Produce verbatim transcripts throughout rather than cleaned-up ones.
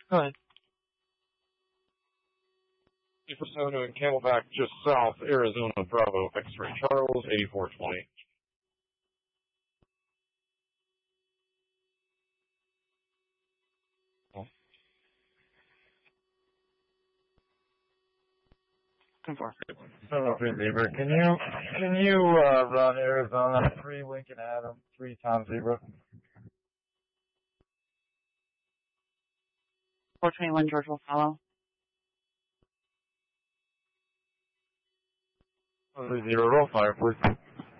Go ahead. Persona and Camelback just south, Arizona, Bravo, X-ray Charles, eighty-four twenty. ten four. Zebra, can you, can you, uh, run Arizona three Lincoln Adam, three Tom Zebra? four twenty-one George will follow. Three zero, roll fire, please.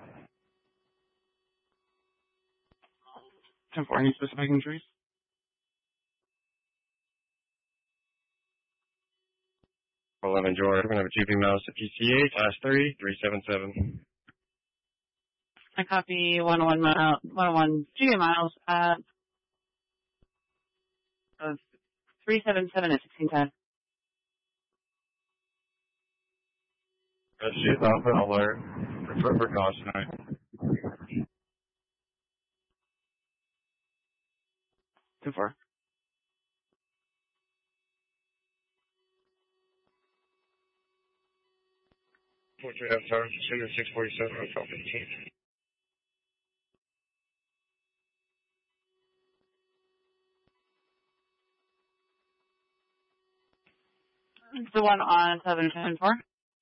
ten four, any specific injuries? eleven George, we're going to have a G P mouse at P C A, class three, three seven seven. I copy one oh one, uh, one oh one G miles at uh, three seven seven at sixteen ten. She's off an alert. For precautionary. ten four. four three F Sergeant, Sugar six forty-seven, Hotel fifteen. The one on seven ten four.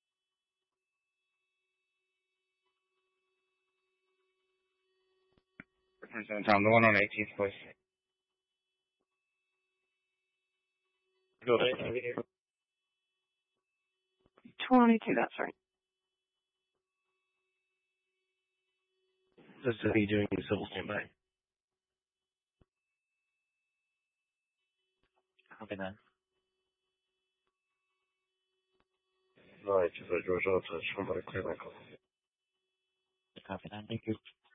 Tom, the one on eighteenth, please. Go ahead. twenty-two, that's right. This is me doing civil standby. Copy that. Right, so George, I'll touch somebody clear my call. Copy that. Thank you.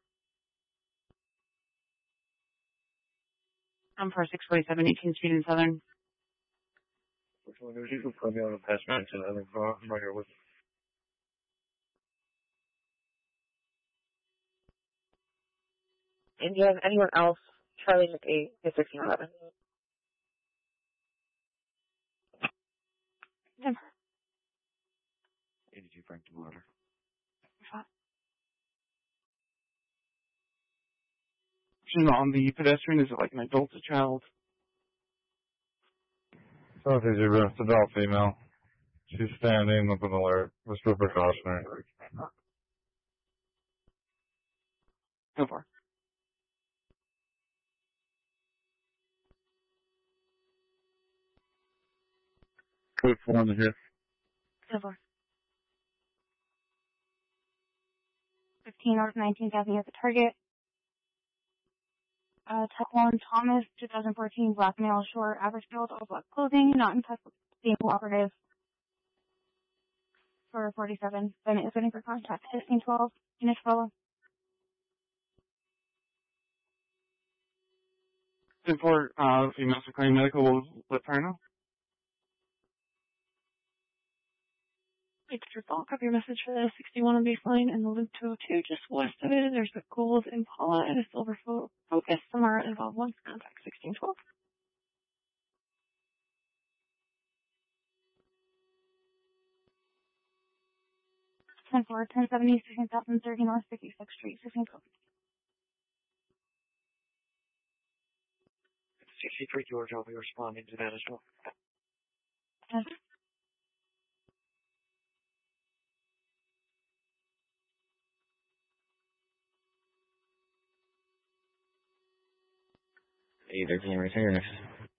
I'm for six forty-seven, eighteenth Street in Southern. Which one is you? You can put me on the pass back to the other car. I'm right here with you. And do you have anyone else? Charlie McAee is sixteen eleven. Yeah. eighty-two Frank Water. She's on the pedestrian. Is it like an adult or child? Something Zebra, it's adult female. She's standing with an alert. Just for precautionary. Go for it. Code four on the hip. Go for it. fifteen North nineteenth Avenue at the target. Uh, Type one Thomas, twenty fourteen, black male, short, average build, all black clothing, not in touch with being cooperative. For forty-seven, then is waiting for contact. fifteen twelve, unit follow. ten four, uh, female securing medical will let her know. Extra thought, copy your message for the sixty-one on baseline and the loop two oh two just west of it. There's a gold Impala and a silver Focus somewhere involved once. Contact sixteen twelve. ten four, ten seventy, sixteen thousand thirty North fifty-sixth Street, sixteen twelve. sixty-three George, I'll be responding to that as well. Yes. Either can you return it?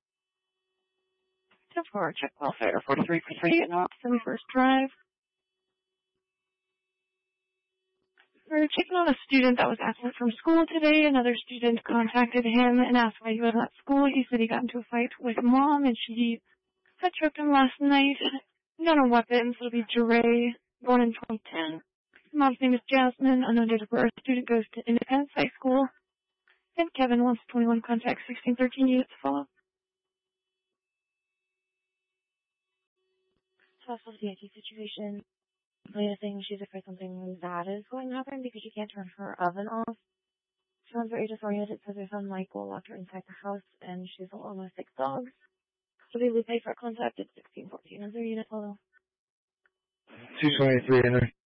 ten four, check welfare, forty-three for thirty-eight North seventy-first Drive. We're checking on a student that was absent from school today. Another student contacted him and asked why he was at school. He said he got into a fight with mom and she had choked him last night. Got a weapon, so it'll be Jure, born in twenty ten. Mom's name is Jasmine, unknown date of birth. Student goes to Independence High School. And Kevin wants twenty-one contact, sixteen thirteen units to follow. Possible D I T situation. Leah saying she's afraid something bad is going to happen because she can't turn her oven off. She sounds very disoriented, so there's son Michael locked her inside the house, and she's alone with six dogs. City Lupe for contact at sixteen fourteen. Is there unit total? two twenty-three, Henry.